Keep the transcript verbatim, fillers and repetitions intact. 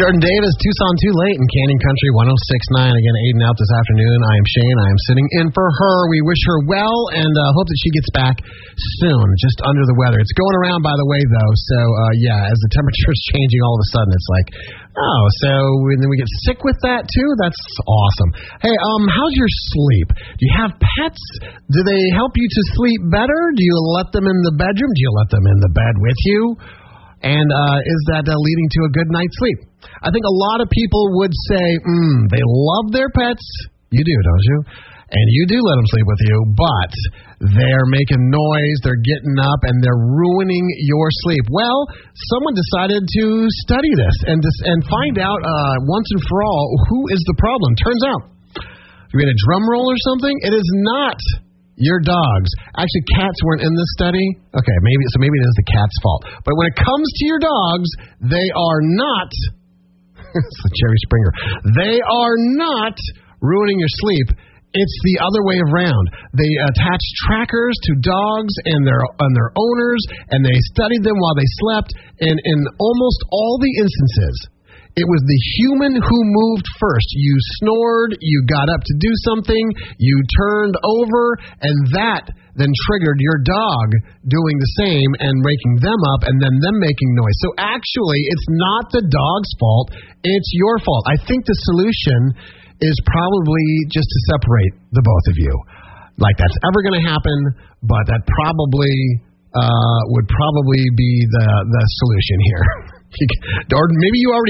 Jordan Davis, Tucson Too Late in Canyon Country one oh six point nine. Again, Aiden out this afternoon. I am Shane. I am sitting in for her. We wish her well and uh, hope that she gets back soon. Just under the weather. It's going around, by the way, though. So, uh, yeah, as the temperature is changing all of a sudden, it's like, oh, so and then we get sick with that, too? That's awesome. Hey, um, how's your sleep? Do you have pets? Do they help you to sleep better? Do you let them in the bedroom? Do you let them in the bed with you? And uh, is that uh, leading to a good night's sleep? I think a lot of people would say, mm, they love their pets. You do, don't you? And you do let them sleep with you, but they're making noise, they're getting up, and they're ruining your sleep. Well, someone decided to study this and dis- and find out uh, once and for all who is the problem. Turns out, you get a drum roll or something? It is not your dogs. Actually, cats weren't in this study. Okay, maybe so maybe it is the cat's fault. But when it comes to your dogs, they are not, it's Jerry Springer, they are not ruining your sleep. It's the other way around. They attach trackers to dogs and their and their owners, and they studied them while they slept. And in almost all the instances, it was the human who moved first. You snored, you got up to do something, you turned over, and that then triggered your dog doing the same and waking them up and then them making noise. So actually, it's not the dog's fault, it's your fault. I think the solution is probably just to separate the both of you. Like that's ever going to happen, but that probably uh, would probably be the, the solution here. Or maybe you already